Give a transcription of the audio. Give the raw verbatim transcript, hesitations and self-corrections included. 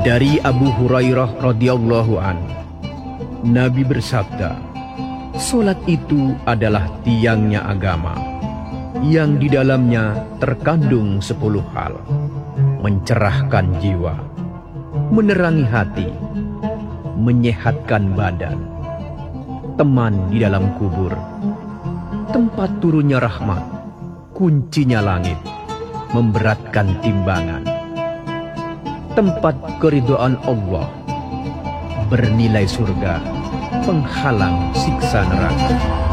Dari Abu Hurairah radhiyallahu an, Nabi bersabda, "Salat itu adalah tiangnya agama, yang di dalamnya terkandung sepuluh hal: mencerahkan jiwa, menerangi hati, menyehatkan badan, teman di dalam kubur, tempat turunnya rahmat, kuncinya langit, memberatkan timbangan, tempat keridhaan Allah, bernilai surga, penghalang siksa neraka."